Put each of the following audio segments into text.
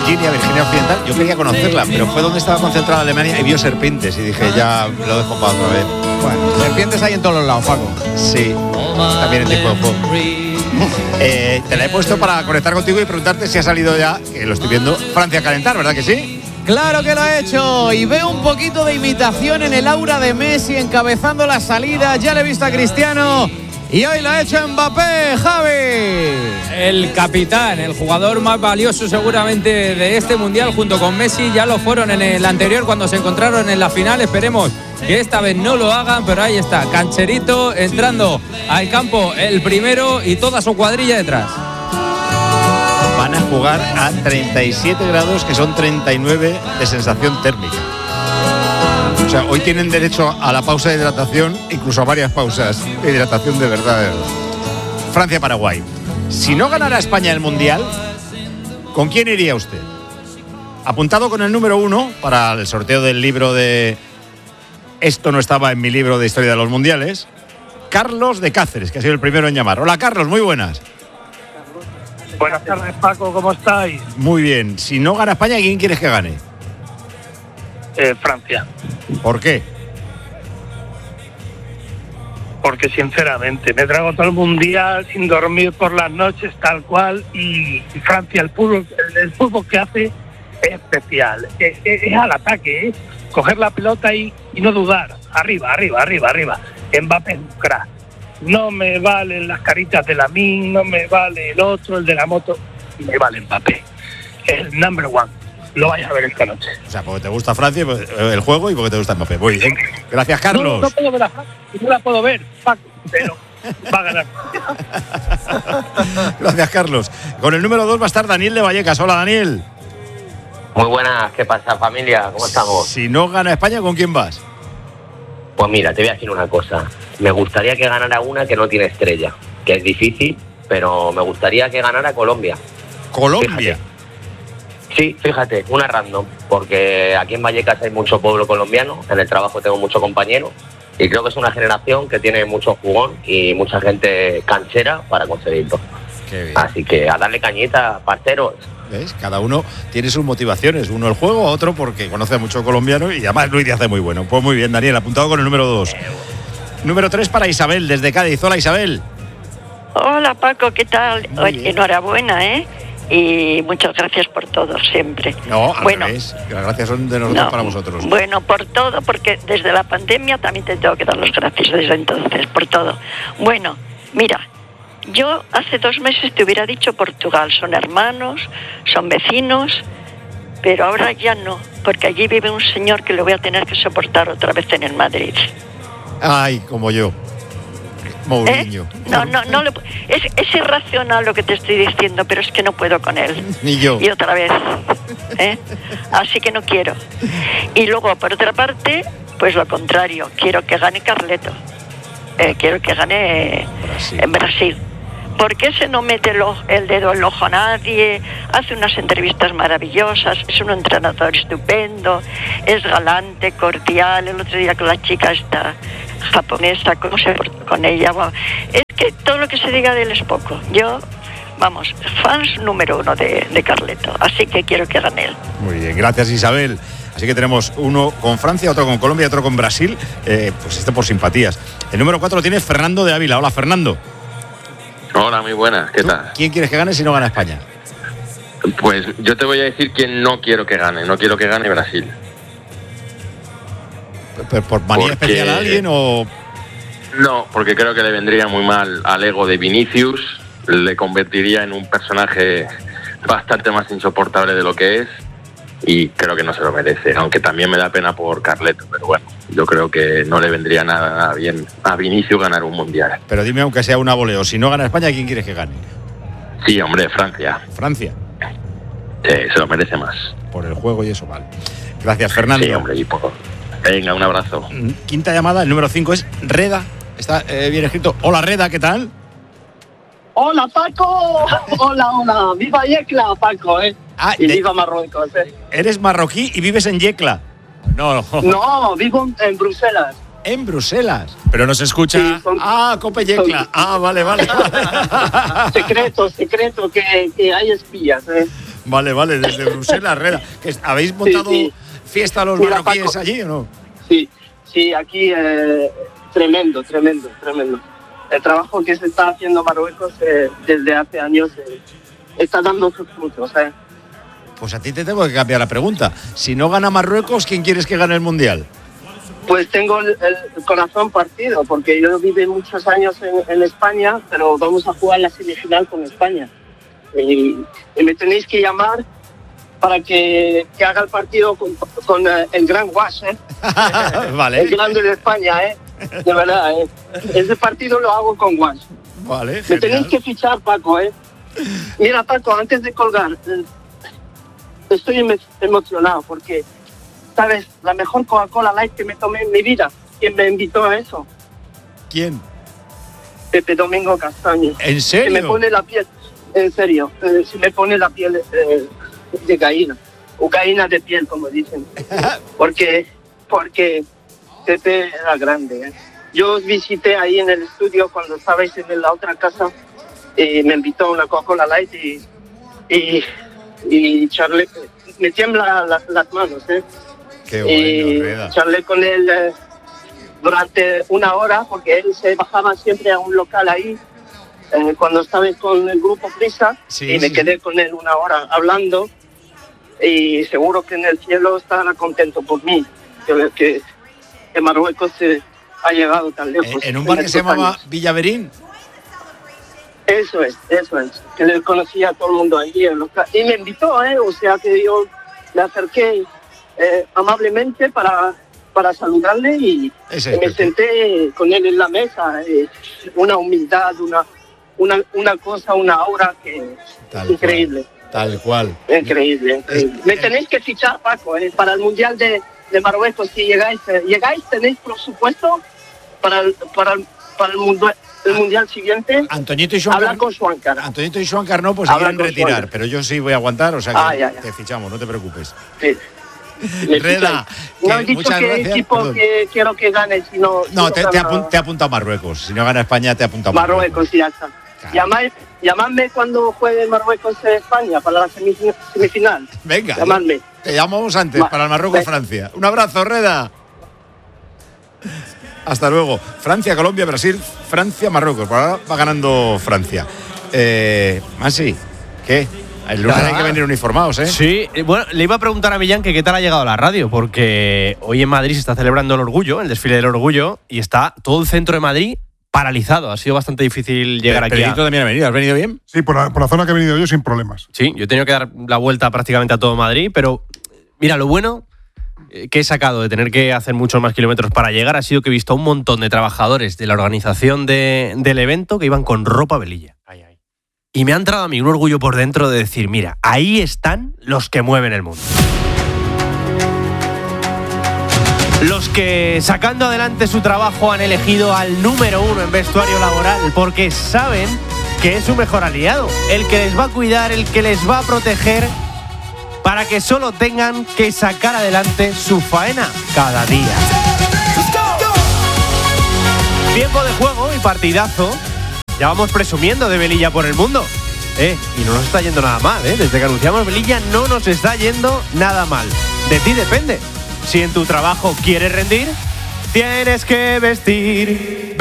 Virginia Occidental. Yo quería conocerla, pero fue donde estaba concentrada Alemania y vio serpientes y dije, ya lo dejo para otra vez. Bueno, serpientes hay en todos los lados, Paco. Sí, también en tipo de juego. Te la he puesto para conectar contigo y preguntarte si ha salido ya, que lo estoy viendo, Francia a calentar, ¿verdad que sí? Claro que lo ha hecho y veo un poquito de imitación en el aura de Messi encabezando la salida. Ya le he visto a Cristiano y hoy lo ha hecho Mbappé, Javi. El capitán, el jugador más valioso seguramente de este mundial junto con Messi. Ya lo fueron en el anterior cuando se encontraron en la final. Esperemos que esta vez no lo hagan, pero ahí está, Cancherito entrando al campo el primero y toda su cuadrilla detrás. Van a jugar a 37 grados, que son 39 de sensación térmica. O sea, hoy tienen derecho a la pausa de hidratación, incluso a varias pausas de hidratación de verdad. Francia-Paraguay. Si no ganara España el Mundial, ¿con quién iría usted? Apuntado con el número 1 para el sorteo del libro de Esto no estaba en mi libro de historia de los mundiales, Carlos de Cáceres, que ha sido el primero en llamar. Hola, Carlos, muy buenas. Buenas tardes, Paco, ¿cómo estáis? Muy bien. Si no gana España, ¿quién quieres que gane? Francia. ¿Por qué? Porque sinceramente me trago todo el mundial sin dormir por las noches tal cual y Francia, el fútbol que hace es especial. Es al ataque, ¿eh? Coger la pelota y no dudar. Arriba. Mbappé es un crack. No me valen las caritas de Lamine, no me vale el otro, el de la moto, me vale Mbappé. El number one. Lo vais a ver esta noche. O sea, porque te gusta Francia, el juego, y porque te gusta Mbappé. Muy bien. Gracias, Carlos. No puedo ver a Francia, no la puedo ver, Paco, pero va a ganar. Gracias, Carlos. Con el número 2 va a estar Daniel de Vallecas. Hola, Daniel. Muy buenas, ¿qué pasa, familia? ¿Cómo estamos? Si no gana España, ¿con quién vas? Pues mira, te voy a decir una cosa. Me gustaría que ganara una que no tiene estrella, que es difícil, pero me gustaría que ganara Colombia. ¿Colombia? Fíjate, una random, porque aquí en Vallecas hay mucho pueblo colombiano, en el trabajo tengo muchos compañeros, y creo que es una generación que tiene mucho jugón y mucha gente canchera para conseguirlo. Qué bien. Así que a darle cañita, parceros. ¿Ves? Cada uno tiene sus motivaciones. Uno el juego, otro porque conoce a mucho colombiano y además Luis Díaz es muy bueno. Pues muy bien, Daniel, apuntado con el número 2. Número 3 para Isabel, desde Cádiz. Hola, Isabel. Hola, Paco, ¿qué tal? Oye, enhorabuena, ¿eh? Y muchas gracias por todo, siempre. No, al revés. Las gracias son de nosotros para vosotros. Bueno, por todo, porque desde la pandemia también te tengo que dar las gracias desde entonces, por todo. Bueno, mira, yo hace 2 meses te hubiera dicho Portugal, son hermanos, son vecinos, pero ahora ya no, porque allí vive un señor que lo voy a tener que soportar otra vez en el Madrid. Ay, como yo. Mourinho. No es irracional lo que te estoy diciendo, pero es que no puedo con él. Ni yo. Y otra vez. Así que no quiero. Y luego, por otra parte, pues lo contrario, quiero que gane Carleto. Quiero que gane en Brasil. Porque ese no mete el dedo en el ojo a nadie, hace unas entrevistas maravillosas, es un entrenador estupendo, es galante, cordial. El otro día con la chica esta japonesa, cómo se portó con ella. Bueno, es que todo lo que se diga de él es poco. Yo, vamos, fans número 1 de Carleto, así que quiero que gane él. Muy bien, gracias, Isabel. Así que tenemos uno con Francia, otro con Colombia y otro con Brasil, pues por simpatías. El número 4 tiene Fernando de Ávila. Hola, Fernando. Hola, muy buenas, ¿qué tal? ¿Quién quieres que gane si no gana España? Pues yo te voy a decir quién no quiero que gane. No quiero que gane Brasil. ¿Por manía especial a alguien o...? No, porque creo que le vendría muy mal al ego de Vinicius. Le convertiría en un personaje bastante más insoportable de lo que es. Y creo que no se lo merece, aunque también me da pena por Carleto, pero bueno, yo creo que no le vendría nada bien a Vinicius ganar un mundial. Pero dime, aunque sea una voleo, si no gana España, ¿quién quieres que gane? Sí, hombre, Francia. ¿Francia? Se lo merece más. Por el juego y eso, vale. Gracias, Fernando. Sí, hombre, y poco. Venga, un abrazo. Quinta llamada, el número 5 es Reda. Está bien escrito. Hola, Reda, ¿qué tal? Hola, Paco. Hola. Viva Yecla, Paco, y viva Marruecos, ¿Eres marroquí y vives en Yecla? No, vivo en Bruselas. En Bruselas. Pero nos escucha. Sí, Cope Yecla. Vale. Secreto, que hay espías, Vale, desde Bruselas, Reda. ¿Habéis montado fiesta a los marroquíes, Paco, allí o no? Sí, aquí tremendo. El trabajo que se está haciendo Marruecos desde hace años está dando sus frutos. Pues a ti te tengo que cambiar la pregunta. Si no gana Marruecos, ¿quién quieres que gane el Mundial? Pues tengo el corazón partido, porque yo viví muchos años en España, pero vamos a jugar la semifinal con España. Y me tenéis que llamar para que haga el partido con el gran Guas, Vale. El grande de España, de verdad, Ese partido lo hago con Guas. Vale, me tenéis que fichar, Paco, Mira, Paco, antes de colgar, estoy emocionado porque, ¿sabes? La mejor Coca-Cola Light que me tomé en mi vida. ¿Quién me invitó a eso? ¿Quién? Pepe Domingo Castaño. ¿En serio? Se me pone la piel, en serio, se me pone la piel de gallina, o gallina de piel, como dicen. Porque Pepe era grande. Yo os visité ahí en el estudio cuando estabais en la otra casa y me invitó a una Coca-Cola Light y charlé, me tiembla las manos, Qué bueno, charlé con él durante una hora, porque él se bajaba siempre a un local ahí cuando estaba con el grupo Prisa, y me quedé con él una hora hablando, y seguro que en el cielo estará contento por mí, que Marruecos ha llegado tan lejos. ¿En un bar que se llamaba Villaverín? Eso es, que le conocía a todo el mundo ahí y me invitó, o sea que yo le acerqué amablemente para saludarle y me senté con él en la mesa, una humildad, una cosa, una aura que es increíble. Tal cual. Increíble. Me tenéis que fichar, Paco, para el Mundial de Marruecos. Si llegáis, tenéis presupuesto para el Mundial siguiente. Antoñito y Xuancar. Habla con Xuancar. Antoñito y Xuancar no, pues se quieren retirar, Xuancar. Pero yo sí voy a aguantar, o sea que te fichamos, no te preocupes. Sí. Reda, no he dicho qué equipo que quiero que gane, sino. No, te ha apuntado Marruecos. Si no gana España, te ha apuntado Marruecos. Ya está. Claro. Llamadme cuando juegue Marruecos España para la semifinal. Venga. Llamadme. Te llamamos antes para el Marruecos-Francia. Un abrazo, Reda. Hasta luego. Francia, Colombia, Brasil, Francia, Marruecos. Por ahora va ganando Francia. Mansi, ¿qué? El lunes hay que venir uniformados, Sí, bueno, le iba a preguntar a Millán que qué tal ha llegado a la radio, porque hoy en Madrid se está celebrando el Orgullo, el desfile del Orgullo, y está todo el centro de Madrid paralizado. Ha sido bastante difícil llegar aquí. Pedrito también ha venido. ¿Has venido bien? Sí, por la zona que he venido yo sin problemas. Sí, yo he tenido que dar la vuelta prácticamente a todo Madrid, pero mira, lo bueno que he sacado de tener que hacer muchos más kilómetros para llegar ha sido que he visto a un montón de trabajadores de la organización del evento que iban con ropa velilla. Y me ha entrado a mí un orgullo por dentro de decir, mira, ahí están los que mueven el mundo. Los que, sacando adelante su trabajo, han elegido al número 1 en vestuario laboral porque saben que es su mejor aliado, el que les va a cuidar, el que les va a proteger, para que solo tengan que sacar adelante su faena cada día. Tiempo de juego y partidazo. Ya vamos presumiendo de Velilla por el mundo. Y no nos está yendo nada mal, Desde que anunciamos Velilla no nos está yendo nada mal. De ti depende. Si en tu trabajo quieres rendir, tienes que vestir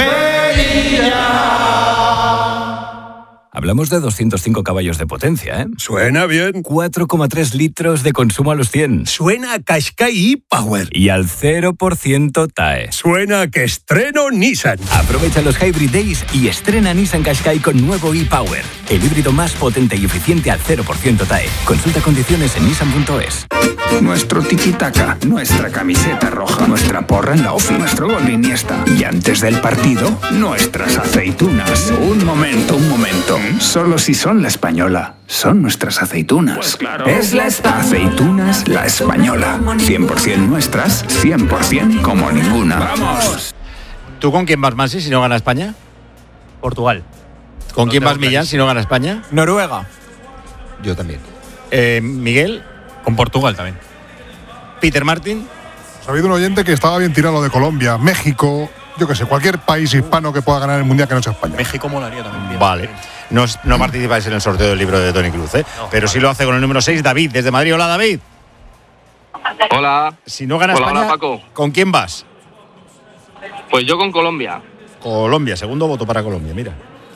Velilla. Hablamos de 205 caballos de potencia, Suena bien. 4,3 litros de consumo a los 100. Suena a Qashqai e-Power. Y al 0% TAE. Suena a que estreno Nissan. Aprovecha los Hybrid Days y estrena Nissan Qashqai con nuevo e-Power. El híbrido más potente y eficiente al 0% TAE. Consulta condiciones en nissan.es. Nuestro tiki-taka, nuestra camiseta roja, nuestra porra en la ofi, nuestro gol Iniesta. Y antes del partido, nuestras aceitunas. Un momento. Solo si son la española, son nuestras aceitunas. Pues claro. Es la aceitunas La Española. 100% nuestras, 100% como ninguna. ¡Vamos! ¿Tú con quién vas, Mansi, si no gana España? Portugal. ¿Con quién vas, Millán, si no gana España? Noruega. Yo también. Miguel. Con Portugal también. Peter Martin. Ha habido un oyente que estaba bien tirado de Colombia, México, yo qué sé, cualquier país hispano que pueda ganar el Mundial que no sea España. México molaría también. Bien. Vale. No participáis en el sorteo del libro de Toni Cruz, ¿eh? No, pero sí lo hace con el número 6, David, desde Madrid. Hola, David. Hola. Si no gana España, hola, Paco. ¿Con quién vas? Pues yo con Colombia. Colombia, segundo voto para Colombia, mira.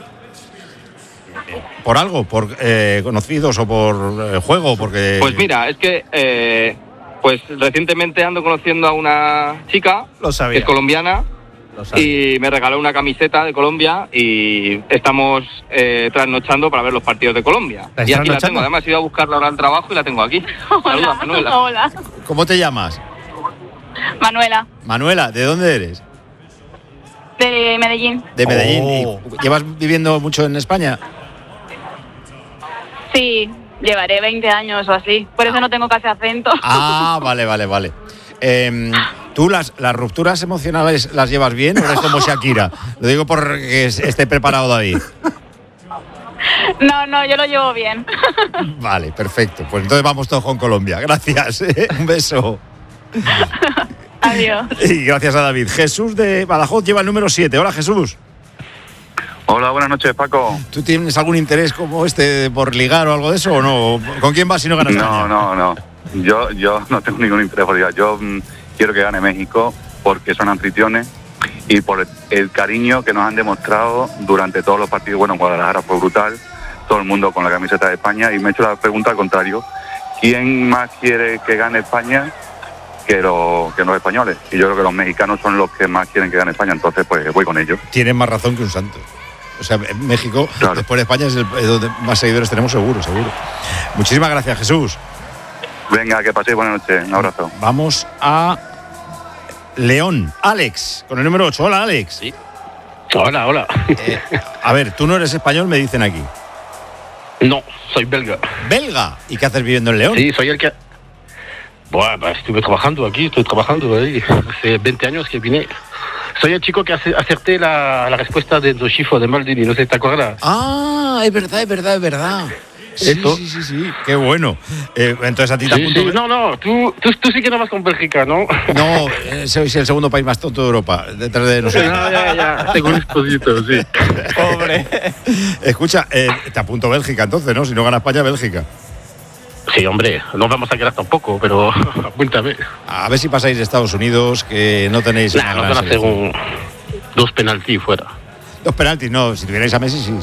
¿Por algo? ¿Por conocidos o por juego? Porque... Pues mira, es que pues recientemente ando conociendo a una chica que es colombiana y me regaló una camiseta de Colombia y estamos trasnochando para ver los partidos de Colombia. Y aquí la tengo, además he ido a buscarla ahora al trabajo y la tengo aquí. Saluda, Manuela. Hola. ¿Cómo te llamas? Manuela. Manuela, ¿de dónde eres? De Medellín. De Medellín. ¿Y llevas viviendo mucho en España? Sí, llevaré 20 años o así. Por eso no tengo casi acento. Ah, vale. ¿Tú las rupturas emocionales las llevas bien o eres como Shakira? Lo digo porque esté preparado David. No, yo lo llevo bien. Vale, perfecto. Pues entonces vamos todos con Colombia. Gracias. Un beso. Adiós. Y gracias a David. Jesús de Badajoz lleva el número 7. Hola, Jesús. Hola, buenas noches, Paco. ¿Tú tienes algún interés como este por ligar o algo de eso o no? ¿Con quién vas si no ganas España? No. Yo no tengo ningún interés por ligar. Yo quiero que gane México porque son anfitriones y por el cariño que nos han demostrado durante todos los partidos. Bueno, en Guadalajara fue brutal, todo el mundo con la camiseta de España, y me he hecho la pregunta al contrario: ¿quién más quiere que gane España que los españoles? Y yo creo que los mexicanos son los que más quieren que gane España, entonces pues voy con ellos. Tienes más razón que un santo. O sea, México, claro, después de España es donde más seguidores tenemos, seguro. Muchísimas gracias, Jesús. Venga, que paséis buenas noches. Un abrazo. Vamos a León. Alex, con el número 8. Hola, Alex. Sí. Hola. A ver, tú no eres español, me dicen aquí. No, soy belga. ¿Belga? ¿Y qué haces viviendo en León? Sí, soy el que... Bueno, estuve trabajando aquí, estoy trabajando ahí. Hace 20 años que vine. Soy el chico que acerté la respuesta de Doschifo de Maldini, no sé si te acuerdas. Ah, es verdad. Sí, qué bueno. Entonces a ti te apunto. Sí. No, tú sí que no vas con Bélgica, ¿no? No, soy el segundo país más tonto de Europa, detrás de nosotros. Ya, tengo un esposito, sí. Pobre. Escucha, te apunto Bélgica entonces, ¿no? Si no gana España, Bélgica. Sí, hombre, no vamos a quedar tampoco, pero apúntame. A ver si pasáis de Estados Unidos, que no tenéis... Nos van a hacer 2 penaltis fuera. 2 penaltis, no, si tuvierais a Messi, sí.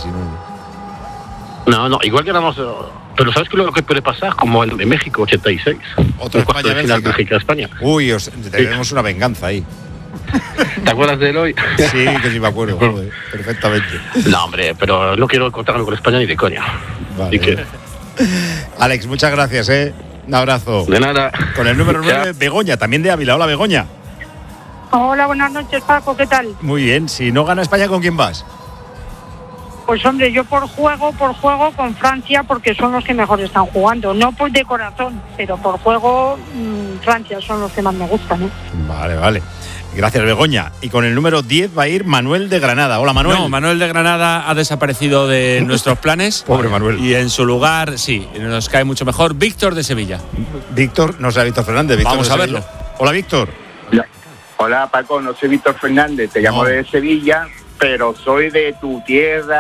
No, igual que éramos... Pero ¿sabes qué lo que puede pasar? Como el de México, 86. Otro España-Bélgica. Uy, tenemos una venganza ahí. ¿Te acuerdas de él hoy? Sí, que sí me acuerdo, joder, perfectamente. No, hombre, pero no quiero contarme con España ni de coña. Vale. Así que... Alex, muchas gracias, Un abrazo. De nada. Con el número 9, Begoña, también de Ávila. Hola, Begoña. Hola, buenas noches, Paco, ¿qué tal? Muy bien, si no gana España, ¿con quién vas? Pues hombre, yo por juego con Francia, porque son los que mejor están jugando. No por de corazón, pero por juego Francia son los que más me gustan, Vale. Gracias, Begoña. Y con el número 10 va a ir Manuel de Granada. Hola, Manuel. No, Manuel de Granada ha desaparecido de nuestros planes. Pobre Manuel. Y en su lugar, sí, nos cae mucho mejor Víctor de Sevilla. Víctor, no sea Víctor Fernández. Víctor Vamos a verlo. Hola, Víctor. Hola, Paco, no soy Víctor Fernández, te llamo de Sevilla, pero soy de tu tierra.